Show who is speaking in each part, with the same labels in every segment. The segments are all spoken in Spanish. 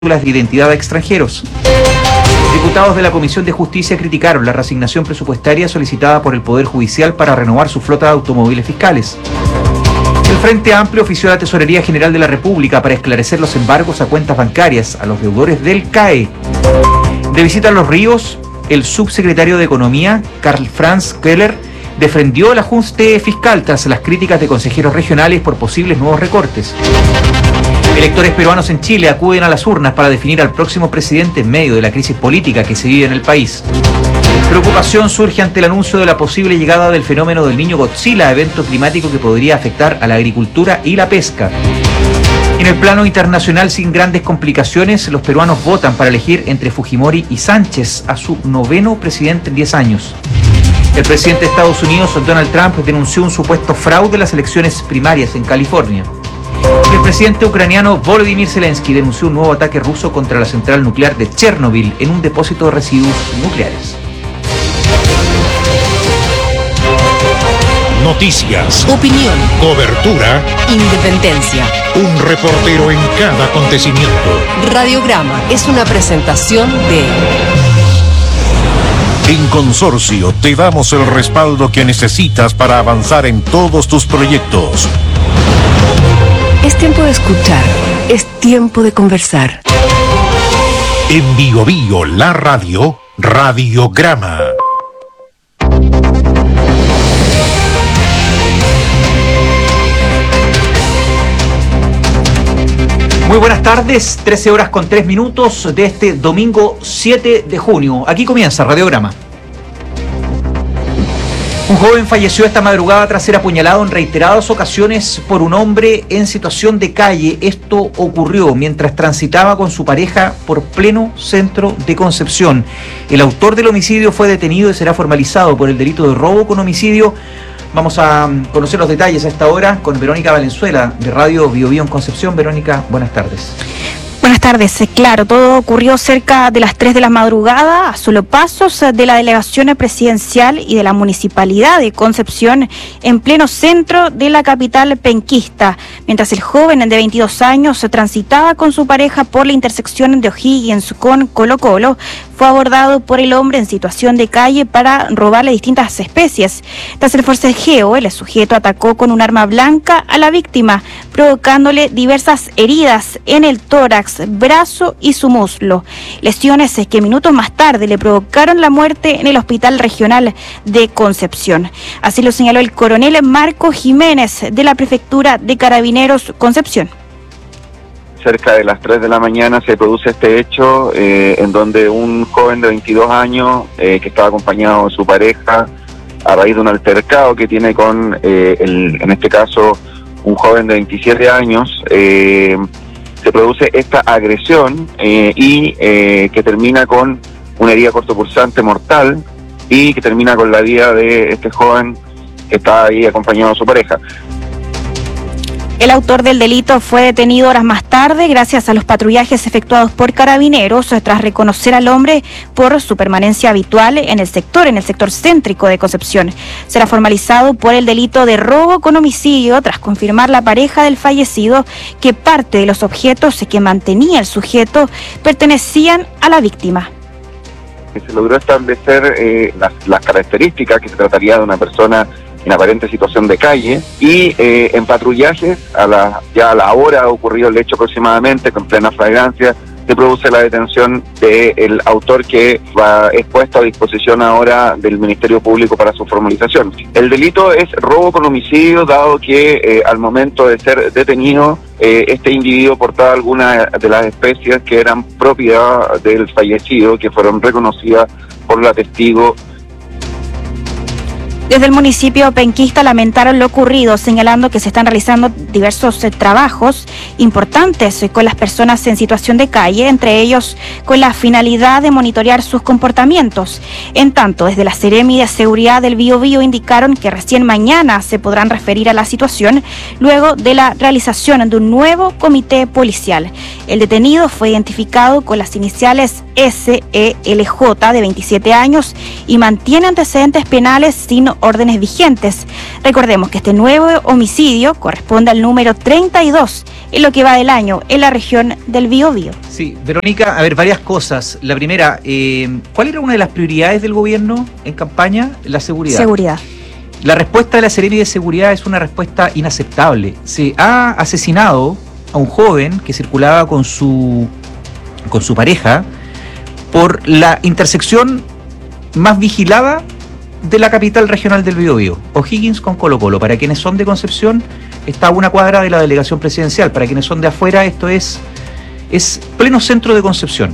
Speaker 1: de identidad a extranjeros. Diputados de la Comisión de Justicia criticaron la reasignación presupuestaria solicitada por el Poder Judicial para renovar su flota de automóviles fiscales. El Frente Amplio ofició a la Tesorería General de la República para esclarecer los embargos a cuentas bancarias a los deudores del CAE. De visita a Los Ríos, el subsecretario de Economía, Karl Franz Keller, defendió el ajuste fiscal tras las críticas de consejeros regionales por posibles nuevos recortes. Electores peruanos en Chile acuden a las urnas para definir al próximo presidente en medio de la crisis política que se vive en el país. Preocupación surge ante el anuncio de la posible llegada del fenómeno del Niño Godzilla, evento climático que podría afectar a la agricultura y la pesca. En el plano internacional, sin grandes complicaciones, los peruanos votan para elegir entre Fujimori y Sánchez a su 9º presidente en 10 años. El presidente de Estados Unidos, Donald Trump, denunció un supuesto fraude en las elecciones primarias en California. El presidente ucraniano Volodymyr Zelensky denunció un nuevo ataque ruso contra la central nuclear de Chernobyl en un depósito de residuos nucleares.
Speaker 2: Noticias,
Speaker 3: opinión, cobertura,
Speaker 2: independencia.
Speaker 3: Un reportero en cada acontecimiento.
Speaker 2: Radiograma es una presentación de...
Speaker 3: En Consorcio te damos el respaldo que necesitas para avanzar en todos tus proyectos.
Speaker 4: Es tiempo de escuchar, es tiempo de conversar.
Speaker 3: En Bio Bio, la radio, Radiograma.
Speaker 1: Muy buenas tardes, 13 horas con 3 minutos de este domingo 7 de junio. Aquí comienza Radiograma. Un joven falleció esta madrugada tras ser apuñalado en reiteradas ocasiones por un hombre en situación de calle. Esto ocurrió mientras transitaba con su pareja por pleno centro de Concepción. El autor del homicidio fue detenido y será formalizado por el delito de robo con homicidio. Vamos a conocer los detalles a esta hora con Verónica Valenzuela de Radio Bio Bio en Concepción. Verónica, buenas tardes.
Speaker 5: Buenas tardes. Claro, todo ocurrió cerca de las 3 de la madrugada, a solo pasos de la delegación presidencial y de la Municipalidad de Concepción, en pleno centro de la capital penquista, mientras el joven de 22 años transitaba con su pareja por la intersección de O'Higgins con Colo Colo. Fue abordado por el hombre en situación de calle para robarle distintas especies. Tras el forcejeo, el sujeto atacó con un arma blanca a la víctima, provocándole diversas heridas en el tórax, brazo y su muslo. Lesiones que minutos más tarde le provocaron la muerte en el Hospital Regional de Concepción. Así lo señaló el coronel Marco Jiménez de la Prefectura de Carabineros Concepción.
Speaker 6: Cerca de las 3 de la mañana se produce este hecho en donde un joven de 22 años que estaba acompañado de su pareja a raíz de un altercado que tiene con, en este caso, un joven de 27 años, se produce esta agresión y que termina con una herida cortopulsante mortal y que termina con la vida de este joven que estaba ahí acompañado de su pareja.
Speaker 5: El autor del delito fue detenido horas más tarde gracias a los patrullajes efectuados por Carabineros tras reconocer al hombre por su permanencia habitual en el sector céntrico de Concepción. Será formalizado por el delito de robo con homicidio tras confirmar la pareja del fallecido que parte de los objetos que mantenía el sujeto pertenecían a la víctima.
Speaker 6: Se logró establecer las características, que se trataría de una persona en aparente situación de calle, y en patrullajes, a la hora ocurrido el hecho aproximadamente, con plena flagrancia, se produce la detención del autor que es puesto a disposición ahora del Ministerio Público para su formalización. El delito es robo con homicidio, dado que al momento de ser detenido, este individuo portaba algunas de las especies que eran propiedad del fallecido, que fueron reconocidas por la testigo.
Speaker 5: Desde el municipio penquista lamentaron lo ocurrido, señalando que se están realizando diversos trabajos importantes con las personas en situación de calle, entre ellos con la finalidad de monitorear sus comportamientos. En tanto, desde la Seremi de Seguridad del Bio Bio indicaron que recién mañana se podrán referir a la situación, luego de la realización de un nuevo comité policial. El detenido fue identificado con las iniciales SELJ, de 27 años, y mantiene antecedentes penales sin órdenes vigentes. Recordemos que este nuevo homicidio corresponde al número 32 en lo que va del año en la región del Biobío.
Speaker 1: Sí, Verónica, a ver, varias cosas. La primera, ¿cuál era una de las prioridades del gobierno en campaña? La seguridad.
Speaker 5: Seguridad.
Speaker 1: La respuesta de la Seremi de Seguridad es una respuesta inaceptable. Se ha asesinado a un joven que circulaba con su pareja por la intersección más vigilada de la capital regional del Biobío, O'Higgins con Colo-Colo. Para quienes son de Concepción, está a una cuadra de la delegación presidencial. Para quienes son de afuera, esto es pleno centro de Concepción.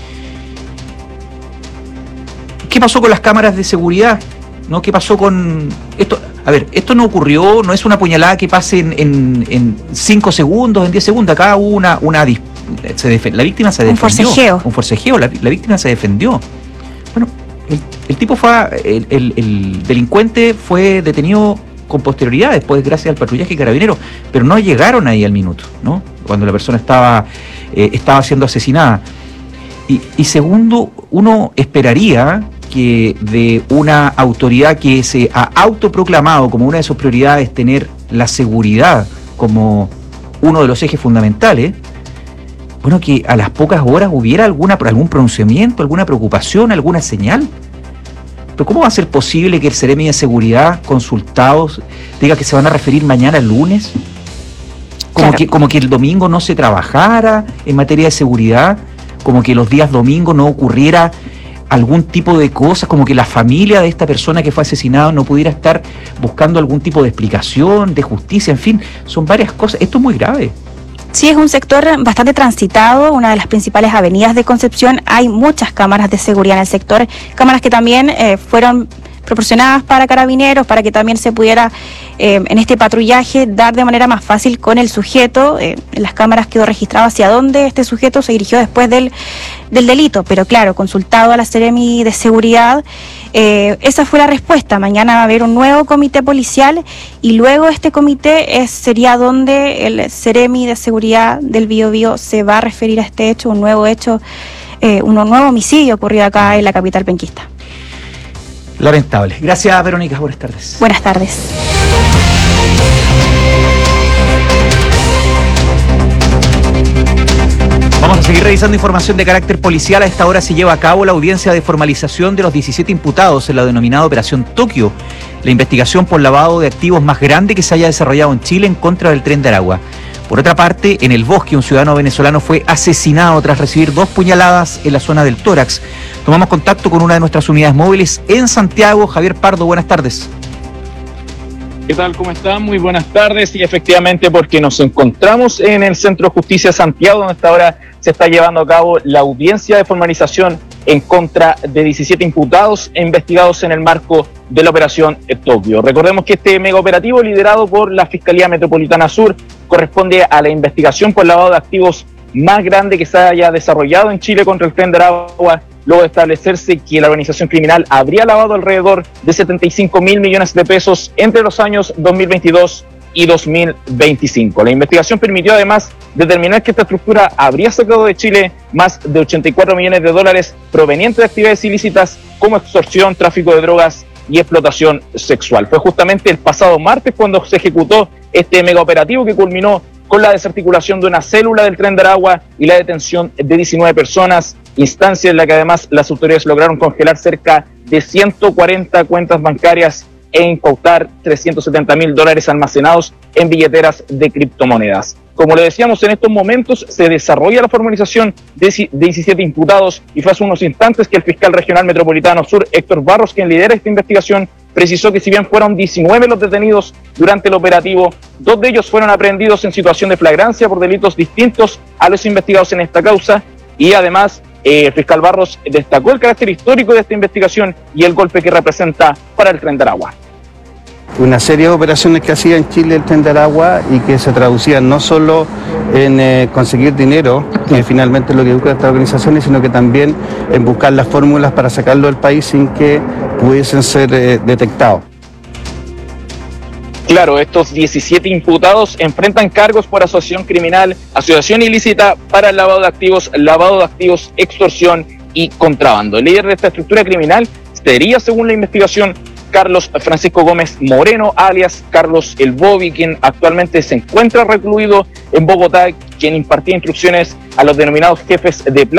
Speaker 1: ¿Qué pasó con las cámaras de seguridad? ¿No? ¿Qué pasó con esto? A ver, esto no ocurrió, no es una puñalada que pase en 5 segundos, en 10 segundos. Acá hubo la víctima se defendió. Un forcejeo, la víctima se defendió. Bueno, el tipo el delincuente fue detenido con posterioridad, después gracias al patrullaje carabinero, pero no llegaron ahí al minuto, ¿no? Cuando la persona estaba siendo asesinada. Y segundo, uno esperaría que de una autoridad que se ha autoproclamado como una de sus prioridades tener la seguridad como uno de los ejes fundamentales, bueno, que a las pocas horas hubiera algún pronunciamiento, alguna preocupación, alguna señal. Pero ¿cómo va a ser posible que el Seremi de Seguridad, consultados, diga que se van a referir mañana el lunes? Como que el domingo no se trabajara en materia de seguridad, como que los días domingos no ocurriera algún tipo de cosas, como que la familia de esta persona que fue asesinada no pudiera estar buscando algún tipo de explicación, de justicia, en fin, son varias cosas. Esto es muy grave.
Speaker 5: Sí, es un sector bastante transitado, una de las principales avenidas de Concepción. Hay muchas cámaras de seguridad en el sector, cámaras que también fueron proporcionadas para carabineros, para que también se pudiera en este patrullaje dar de manera más fácil con el sujeto. En las cámaras quedó registrado hacia dónde este sujeto se dirigió después del delito, pero claro, consultado a la Seremi de Seguridad, esa fue la respuesta. Mañana va a haber un nuevo comité policial y luego este comité sería donde el Seremi de Seguridad del Biobío se va a referir a este hecho, un nuevo homicidio ocurrido acá en la capital penquista.
Speaker 1: Lamentable. Gracias, Verónica. Buenas tardes.
Speaker 5: Buenas tardes.
Speaker 1: Vamos a seguir revisando información de carácter policial. A esta hora se lleva a cabo la audiencia de formalización de los 17 imputados en la denominada Operación Tokio, la investigación por lavado de activos más grande que se haya desarrollado en Chile en contra del Tren de Aragua. Por otra parte, en el Bosque, un ciudadano venezolano fue asesinado tras recibir 2 puñaladas en la zona del tórax. Tomamos contacto con una de nuestras unidades móviles en Santiago. Javier Pardo, buenas tardes.
Speaker 7: ¿Qué tal? ¿Cómo están? Muy buenas tardes. Y efectivamente, porque nos encontramos en el Centro de Justicia Santiago, donde hasta ahora se está llevando a cabo la audiencia de formalización en contra de 17 imputados e investigados en el marco de la Operación Tokio. Recordemos que este mega operativo, liderado por la Fiscalía Metropolitana Sur, corresponde a la investigación por lavado de activos más grande que se haya desarrollado en Chile contra el Tren de Aragua, luego de establecerse que la organización criminal habría lavado alrededor de 75.000 millones de pesos entre los años 2022 y 2025. La investigación permitió además determinar que esta estructura habría sacado de Chile más de 84 millones de dólares provenientes de actividades ilícitas como extorsión, tráfico de drogas y explotación sexual. Fue justamente el pasado martes cuando se ejecutó este mega operativo que culminó con la desarticulación de una célula del Tren de Aragua y la detención de 19 personas, instancia en la que además las autoridades lograron congelar cerca de 140 cuentas bancarias e incautar $370.000 almacenados en billeteras de criptomonedas. Como le decíamos, en estos momentos se desarrolla la formalización de 17 imputados y fue hace unos instantes que el fiscal regional metropolitano sur, Héctor Barros, quien lidera esta investigación, precisó que si bien fueron 19 los detenidos durante el operativo, 2 de ellos fueron aprehendidos en situación de flagrancia por delitos distintos a los investigados en esta causa y además el fiscal Barros destacó el carácter histórico de esta investigación y el golpe que representa para el Tren de Aragua.
Speaker 8: Una serie de operaciones que hacía en Chile el Tren de Aragua y que se traducían no solo en conseguir dinero, que finalmente es lo que buscan estas organizaciones, sino que también en buscar las fórmulas para sacarlo del país sin que pudiesen ser detectados.
Speaker 7: Claro, estos 17 imputados enfrentan cargos por asociación criminal, asociación ilícita para el lavado de activos, extorsión y contrabando. El líder de esta estructura criminal sería, según la investigación, Carlos Francisco Gómez Moreno, alias Carlos el Bobby, quien actualmente se encuentra recluido en Bogotá, quien impartía instrucciones a los denominados jefes de